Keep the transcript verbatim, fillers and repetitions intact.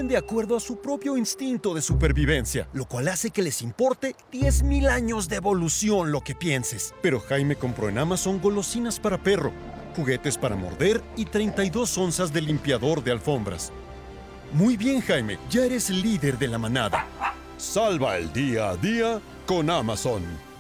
viven de acuerdo a su propio instinto de supervivencia, lo cual hace que les importe diez mil años de evolución lo que pienses. Pero Jaime compró en Amazon golosinas para perro, juguetes para morder y treinta y dos onzas de limpiador de alfombras. Muy bien, Jaime, ya eres líder de la manada. Salva el día a día con Amazon.